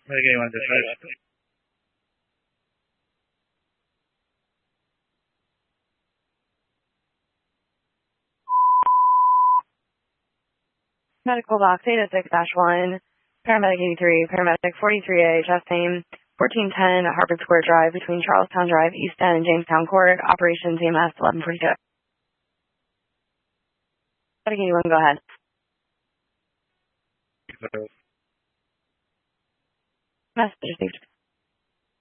Medic 81 dispatch. Medical box 806-1, paramedic 83, paramedic 43A, chest pain, 1410 Harvard Square Drive between Charlestown Drive, East End, and Jamestown Court, operations EMS 1142. Medic 81, go ahead. Message received.